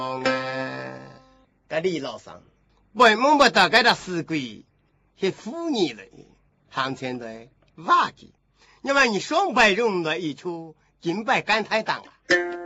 这李老生，为么不大概的死鬼是妇女了？行前的挖机，因为你双百用的一出，金百干太当啊！